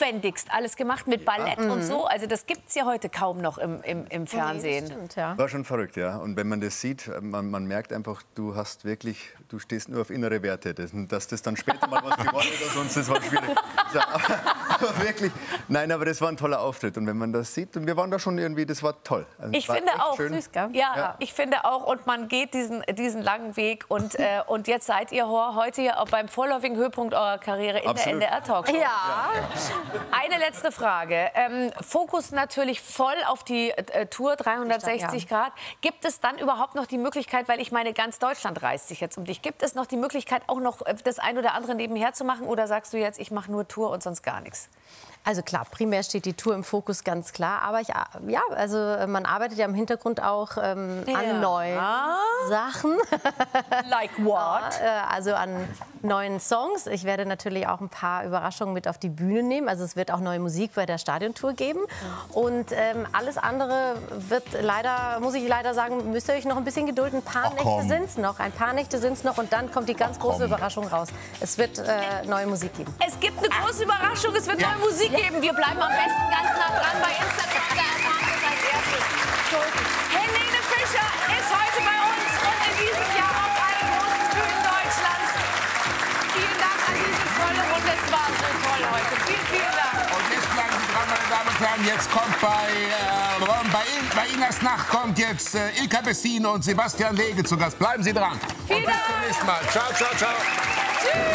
aufwendigst alles gemacht mit Ballett und so. Also das gibt es ja heute kaum noch im Fernsehen. Nee, stimmt, ja. War schon verrückt, ja. Und wenn man das sieht, man merkt einfach, du stehst nur auf innere Werte. Dass das dann später mal was geworden ist oder sonst, das war schwierig. Ja, aber wirklich, nein, aber das war ein toller Auftritt. Und wenn man das sieht, und wir waren da schon irgendwie, das war toll. Also ich finde auch, süß, gell? Ja, ich finde auch, und man geht diesen langen Weg und jetzt seid ihr heute hier auch beim vorläufigen Höhepunkt eurer Karriere in Absolut. der NDR-Talkshow. Ja. Eine letzte Frage. Fokus natürlich voll auf die Tour 360 Grad. Gibt es dann überhaupt noch die Möglichkeit, weil ich meine, ganz Deutschland reißt sich jetzt um dich, gibt es noch die Möglichkeit, auch noch das ein oder andere nebenher zu machen? Oder sagst du jetzt, ich mache nur Tour und sonst gar nichts? Also klar, primär steht die Tour im Fokus, ganz klar. Aber also man arbeitet ja im Hintergrund auch an neuen Sachen. Like what? Also an neuen Songs. Ich werde natürlich auch ein paar Überraschungen mit auf die Bühne nehmen. Also es wird auch neue Musik bei der Stadiontour geben. Und alles andere wird leider, muss ich leider sagen, müsst ihr euch noch ein bisschen gedulden. Ein paar Nächte sind es noch. Ein paar Nächte sind es noch. Und dann kommt die ganz große Überraschung raus. Es wird neue Musik geben. Es gibt eine große Überraschung. Es wird neue Musik geben. Wir bleiben am besten ganz nah dran bei Instagram. Da erfahren wir es als erstes. So, Helene Fischer ist heute bei uns und in diesem Jahr auf allen großen Bühnen Deutschlands. Vielen Dank an diese volle Runde. Es war so toll heute. Vielen Dank. Und jetzt bleiben Sie dran, meine Damen und Herren. Jetzt kommt bei Inas Nacht kommt jetzt Ilka Bessin und Sebastian Lege zu Gast. Bleiben Sie dran. Vielen und bis Dank. zum nächsten Mal. Ciao, ciao, ciao. Tschüss.